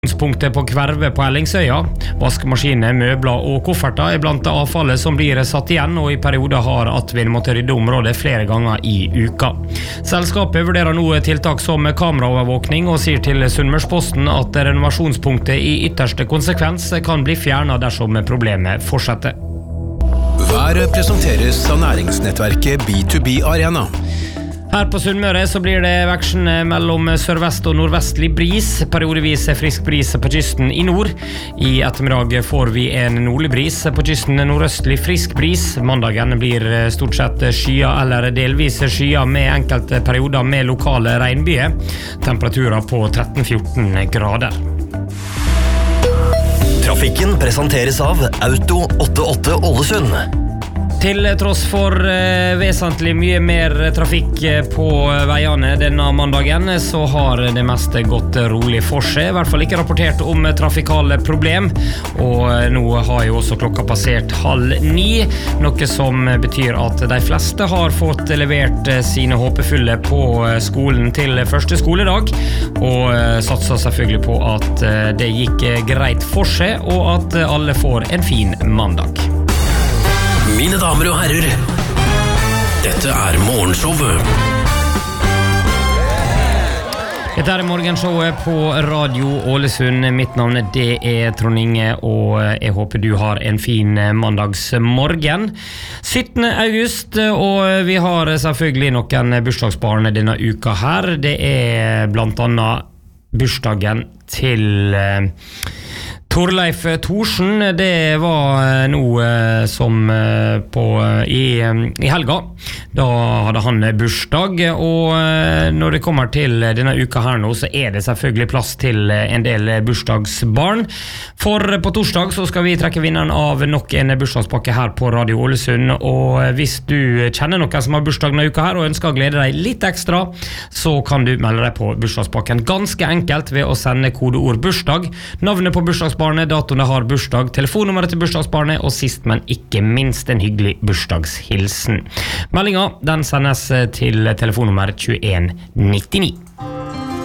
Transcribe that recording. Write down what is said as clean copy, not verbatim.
Punktet på Kverve på Ellingsøya. Vaskemaskiner, møbler og kofferter blant avfallet som blir satt igjen, og i perioder har Atvin måttet rydde området flere ganger i uka. Selskapet vurderer nå tiltak som kameraovervåkning og sier til Sunnmørsposten at renovasjonspunktet i ytterste konsekvens kan bli fjernet dersom problemet fortsetter. Været presenteres av næringsnettverket B2B Arena. Her på Sunnmøre så blir det vekslende mellom sørvest og nordvestlig bris, periodevis frisk bris på kysten i nord. I ettermiddag får vi en nordlig bris, på kysten nordøstlig frisk bris. Mandagen blir stort sett skyer eller delvis skyer med enkelte perioder med lokale regnbyger. Temperaturer på 13-14 grader. Trafikken presenteres av Auto 88 Ålesund. Til tross for vesentlig mye mer trafikk på veiene denne mandagen, så har det meste gått rolig for seg. I hvert fall ikke rapportert om trafikale problem. Og nå har jo også klokka passert 8:30, noe som betyr at de fleste har fått levert sine håpefulle på skolen til første skoledag, og satser selvfølgelig på at det gikk greit for seg, og at alle får en fin mandag. Mine damer og herrer, dette morgenshowet. Dette morgenshowet på Radio Ålesund. Mitt navn det Trond Inge, og jeg håper du har en fin mandagsmorgen. 17. august, og vi har selvfølgelig noen bursdagsbarn denne uka her. Det blant annet bursdagen til Torleif Thorsen. Det var noe som i helga. Da hadde han bursdag, og når det kommer til denne uka her nå, så det selvfølgelig plass til en del bursdagsbarn. For på torsdag så skal vi trekke vinneren av nok en bursdagspakke her på Radio Ålesund, og hvis du kjenner noen som har bursdag denne uka her og ønsker å glede deg litt ekstra, så kan du melde deg på bursdagspakken ganske enkelt ved å sende kodeord bursdag, navnet på bursdagsbarnet, datoen det har bursdag, telefonnummeret til bursdagsbarnet, og sist, men ikke minst en hyggelig bursdagshilsen. Meldinga, den sendes til telefonnummer 2199.